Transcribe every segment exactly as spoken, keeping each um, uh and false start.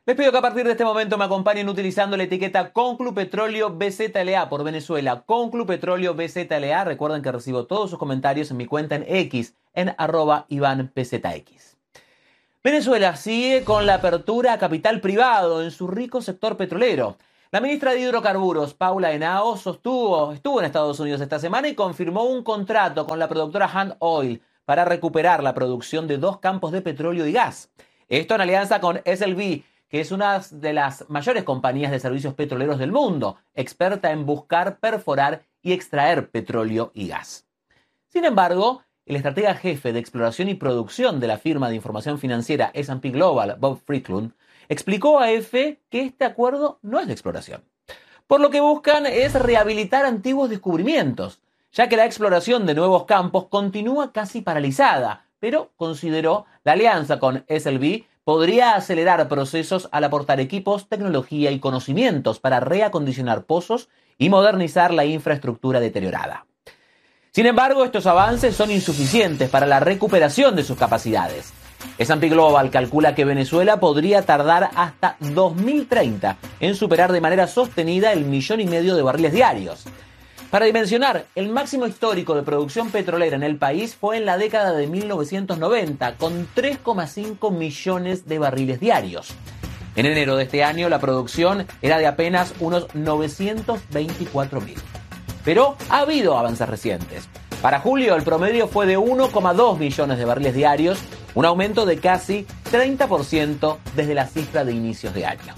Les pido que a partir de este momento me acompañen utilizando la etiqueta Conclupetróleo B Z L A por Venezuela. Conclupetróleo B Z L A. Recuerden que recibo todos sus comentarios en mi cuenta en X, en arroba Iván P Z X. Venezuela sigue con la apertura a capital privado en su rico sector petrolero. La ministra de Hidrocarburos, Paula Henao, sostuvo, estuvo en Estados Unidos esta semana y confirmó un contrato con la productora Hand Oil para recuperar la producción de dos campos de petróleo y gas. Esto en alianza con S L B, que es una de las mayores compañías de servicios petroleros del mundo, experta en buscar, perforar y extraer petróleo y gas. Sin embargo, el estratega jefe de exploración y producción de la firma de información financiera S and P Global, Bob Friedlund, explicó a E F que este acuerdo no es de exploración. Por lo que buscan es rehabilitar antiguos descubrimientos, ya que la exploración de nuevos campos continúa casi paralizada, pero consideró la alianza con S L B podría acelerar procesos al aportar equipos, tecnología y conocimientos para reacondicionar pozos y modernizar la infraestructura deteriorada. Sin embargo, estos avances son insuficientes para la recuperación de sus capacidades. S and P Global calcula que Venezuela podría tardar hasta dos mil treinta en superar de manera sostenida el millón y medio de barriles diarios. Para dimensionar, el máximo histórico de producción petrolera en el país fue en la década de mil novecientos noventa, con tres coma cinco millones de barriles diarios. En enero de este año, la producción era de apenas unos novecientos veinticuatro mil. Pero ha habido avances recientes. Para julio, el promedio fue de uno coma dos millones de barriles diarios, un aumento de casi treinta por ciento desde la cifra de inicios de año.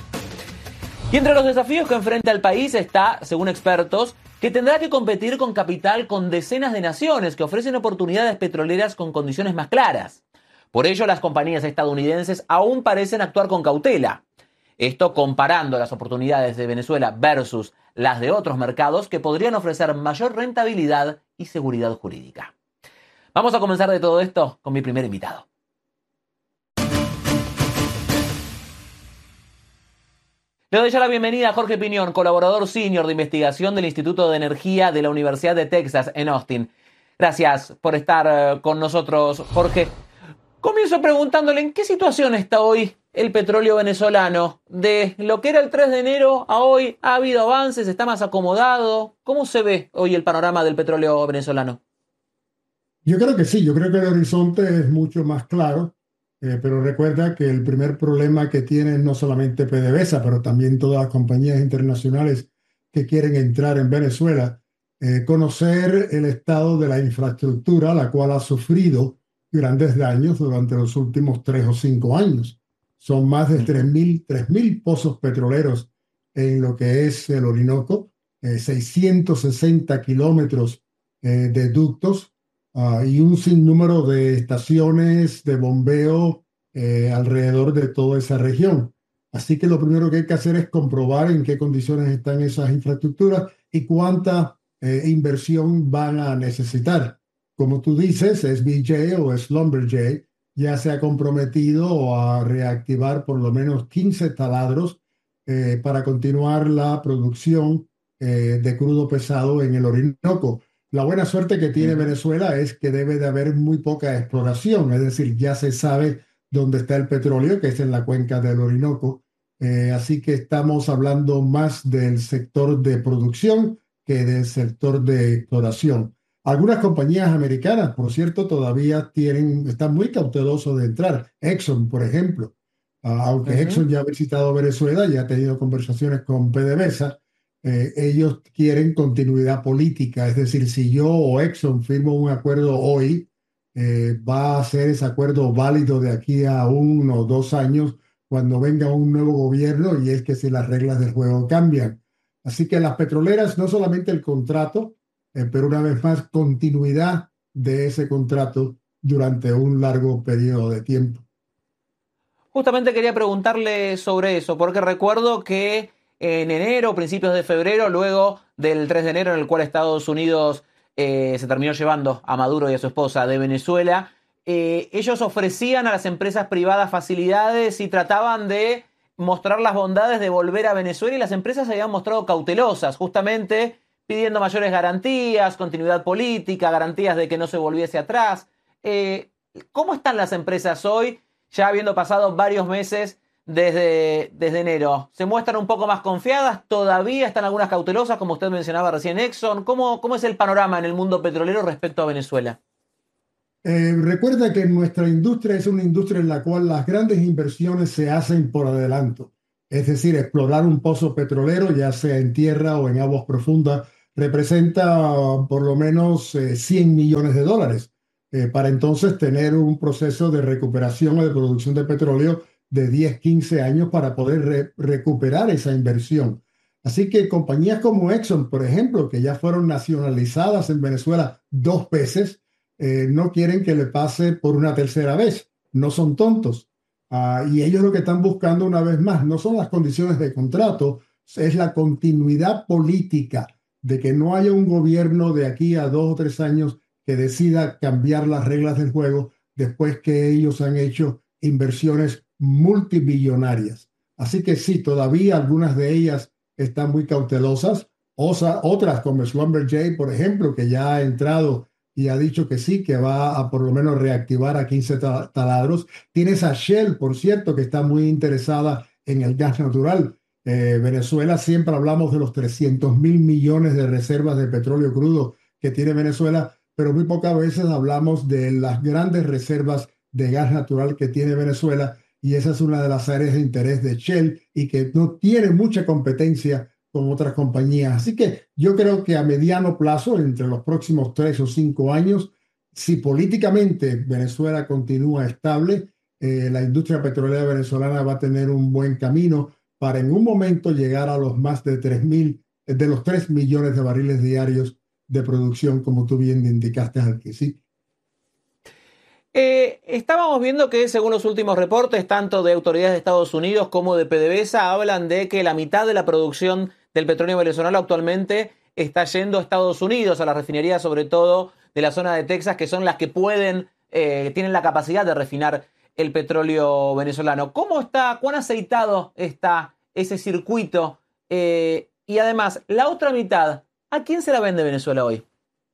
Y entre los desafíos que enfrenta el país está, según expertos, que tendrá que competir con capital con decenas de naciones que ofrecen oportunidades petroleras con condiciones más claras. Por ello, las compañías estadounidenses aún parecen actuar con cautela. Esto comparando las oportunidades de Venezuela versus las de otros mercados que podrían ofrecer mayor rentabilidad y seguridad jurídica. Vamos a comenzar de todo esto con mi primer invitado. Le doy ya la bienvenida a Jorge Piñón, colaborador senior de investigación del Instituto de Energía de la Universidad de Texas en Austin. Gracias por estar con nosotros, Jorge. Comienzo preguntándole en qué situación está hoy el petróleo venezolano. De lo que era el tres de enero a hoy, ¿ha habido avances? ¿Está más acomodado? ¿Cómo se ve hoy el panorama del petróleo venezolano? Yo creo que sí, yo creo que el horizonte es mucho más claro. Eh, pero recuerda que el primer problema que tiene no solamente PDVSA, pero también todas las compañías internacionales que quieren entrar en Venezuela, eh, conocer el estado de la infraestructura, la cual ha sufrido grandes daños durante los últimos tres o cinco años. Son más de tres mil pozos petroleros en lo que es el Orinoco, eh, seiscientos sesenta kilómetros eh, de ductos, Uh, y un sinnúmero de estaciones de bombeo eh, alrededor de toda esa región. Así que lo primero que hay que hacer es comprobar en qué condiciones están esas infraestructuras y cuánta eh, inversión van a necesitar. Como tú dices, S B J o Schlumberger ya se ha comprometido a reactivar por lo menos quince taladros eh, para continuar la producción eh, de crudo pesado en el Orinoco. La buena suerte que tiene Venezuela es que debe de haber muy poca exploración, es decir, ya se sabe dónde está el petróleo, que es en la cuenca del Orinoco. Eh, así que estamos hablando más del sector de producción que del sector de exploración. Algunas compañías americanas, por cierto, todavía tienen, están muy cautelosos de entrar. Exxon, por ejemplo. Uh, aunque uh-huh. Exxon ya ha visitado Venezuela, ya ha tenido conversaciones con PDVSA, Eh, ellos quieren continuidad política, es decir, si yo o Exxon firmo un acuerdo hoy, eh, va a ser ese acuerdo válido de aquí a uno o dos años cuando venga un nuevo gobierno, y es que si las reglas del juego cambian. Así que las petroleras, no solamente el contrato, eh, pero una vez más continuidad de ese contrato durante un largo periodo de tiempo. Justamente quería preguntarle sobre eso, porque recuerdo que en enero, principios de febrero, luego del tres de enero en el cual Estados Unidos eh, se terminó llevando a Maduro y a su esposa de Venezuela, eh, ellos ofrecían a las empresas privadas facilidades y trataban de mostrar las bondades de volver a Venezuela, y las empresas se habían mostrado cautelosas, justamente pidiendo mayores garantías, continuidad política, garantías de que no se volviese atrás. Eh, ¿Cómo están las empresas hoy, ya habiendo pasado varios meses desde, desde enero? ¿Se muestran un poco más confiadas? ¿Todavía están algunas cautelosas, como usted mencionaba recién, Exxon? ¿Cómo, cómo es el panorama en el mundo petrolero respecto a Venezuela? Eh, recuerda que nuestra industria es una industria en la cual las grandes inversiones se hacen por adelanto. Es decir, explorar un pozo petrolero, ya sea en tierra o en aguas profundas, representa uh, por lo menos eh, cien millones de dólares, eh, para entonces tener un proceso de recuperación o de producción de petróleo de diez, quince años para poder re- recuperar esa inversión. Así que compañías como Exxon, por ejemplo, que ya fueron nacionalizadas en Venezuela dos veces, eh, no quieren que le pase por una tercera vez. No son tontos. Ah, y ellos lo que están buscando una vez más no son las condiciones de contrato, es la continuidad política de que no haya un gobierno de aquí a dos o tres años que decida cambiar las reglas del juego después que ellos han hecho inversiones multimillonarias. Así que sí, todavía algunas de ellas están muy cautelosas. Osa, otras como Schlumberger, por ejemplo, que ya ha entrado y ha dicho que sí, que va a por lo menos reactivar a quince ta- taladros. Tienes a Shell, por cierto, que está muy interesada en el gas natural. Eh, Venezuela, siempre hablamos de los trescientos mil millones de reservas de petróleo crudo que tiene Venezuela, pero muy pocas veces hablamos de las grandes reservas de gas natural que tiene Venezuela, y esa es una de las áreas de interés de Shell y que no tiene mucha competencia con otras compañías. Así que yo creo que a mediano plazo, entre los próximos tres o cinco años, si políticamente Venezuela continúa estable, eh, la industria petrolera venezolana va a tener un buen camino para en un momento llegar a los más de tres mil, de los tres millones de barriles diarios de producción, como tú bien indicaste aquí, ¿sí? Eh, estábamos viendo que según los últimos reportes, tanto de autoridades de Estados Unidos como de PDVSA, hablan de que la mitad de la producción del petróleo venezolano actualmente está yendo a Estados Unidos, a las refinerías sobre todo de la zona de Texas, que son las que pueden, eh, tienen la capacidad de refinar el petróleo venezolano. ¿Cómo está, cuán aceitado está ese circuito? Eh, y además, la otra mitad, ¿a quién se la vende Venezuela hoy?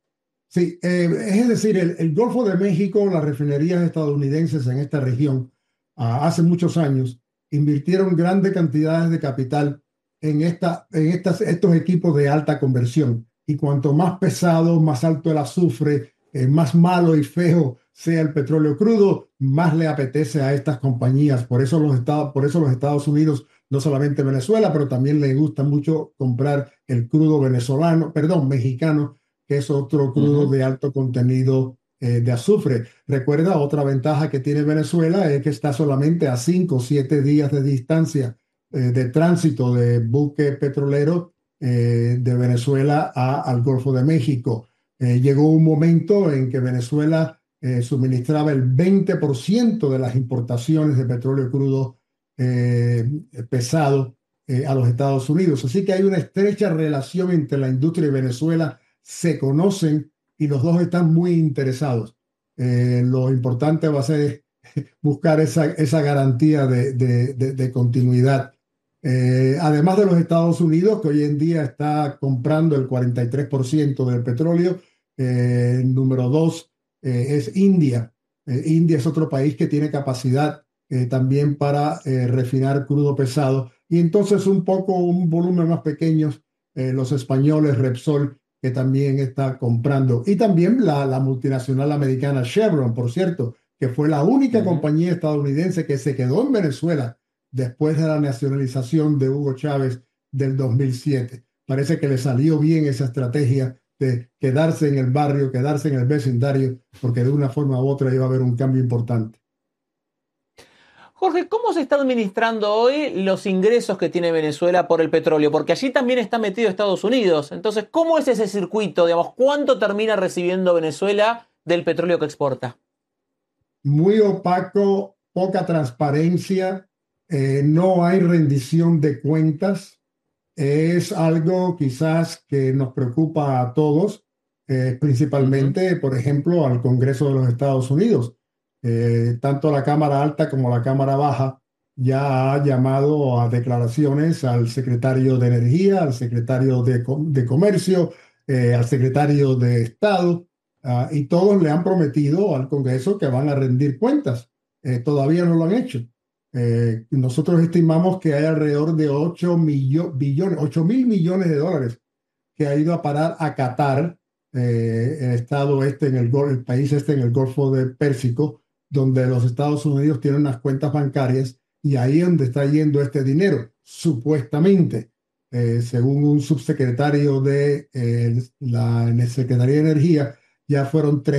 Sí, eh, es decir, el, el Golfo de México, las refinerías estadounidenses en esta región, ah, hace muchos años, invirtieron grandes cantidades de capital en, esta, en estas, estos equipos de alta conversión. Y cuanto más pesado, más alto el azufre, eh, más malo y feo sea el petróleo crudo, más le apetece a estas compañías. Por eso los Estados, por eso los Estados Unidos, no solamente Venezuela, pero también les gusta mucho comprar el crudo venezolano, perdón, mexicano, que es otro crudo Ujú. de alto contenido eh, de azufre. Recuerda, otra ventaja que tiene Venezuela es que está solamente a cinco o siete días de distancia eh, de tránsito de buque petrolero eh, de Venezuela a- al Golfo de México. Eh, llegó un momento en que Venezuela eh, suministraba el veinte por ciento de las importaciones de petróleo crudo eh, pesado eh, a los Estados Unidos. Así que hay una estrecha relación entre la industria y Venezuela, se conocen y los dos están muy interesados. Eh, lo importante va a ser buscar esa, esa garantía de, de, de, de continuidad. Eh, además de los Estados Unidos, que hoy en día está comprando el cuarenta y tres por ciento del petróleo, eh, número dos eh, es India. Eh, India es otro país que tiene capacidad eh, también para eh, refinar crudo pesado. Y entonces un poco, un volumen más pequeño, eh, los españoles, Repsol, que también está comprando. Y también la, la multinacional americana Chevron, por cierto, que fue la única Ujú. compañía estadounidense que se quedó en Venezuela después de la nacionalización de Hugo Chávez del dos mil siete. Parece que le salió bien esa estrategia de quedarse en el barrio, quedarse en el vecindario, porque de una forma u otra iba a haber un cambio importante. Jorge, ¿cómo se está administrando hoy los ingresos que tiene Venezuela por el petróleo? Porque allí también está metido Estados Unidos. Entonces, ¿cómo es ese circuito? Digamos, ¿cuánto termina recibiendo Venezuela del petróleo que exporta? Muy opaco, poca transparencia, eh, no hay rendición de cuentas. Es algo quizás que nos preocupa a todos, eh, Ujú. principalmente, por ejemplo, al Congreso de los Estados Unidos. Eh, tanto la Cámara Alta como la Cámara Baja ya ha llamado a declaraciones al secretario de Energía, al secretario de, Co- de Comercio, eh, al secretario de Estado, ah, y todos le han prometido al Congreso que van a rendir cuentas. Eh, todavía no lo han hecho. Eh, nosotros estimamos que hay alrededor de ocho millo- billones, ocho mil millones de dólares que ha ido a parar a Qatar, eh, el estado este en el, Gol- el país este en el Golfo de Pérsico, donde los Estados Unidos tienen unas cuentas bancarias y ahí es donde está yendo este dinero, supuestamente. Eh, según un subsecretario de eh, la Secretaría de Energía, ya fueron tres